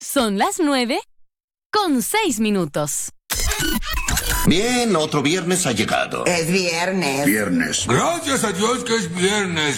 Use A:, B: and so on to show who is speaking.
A: Son las 9:06.
B: Bien, otro viernes ha llegado.
C: Es viernes.
B: Viernes.
D: Gracias a Dios que es viernes.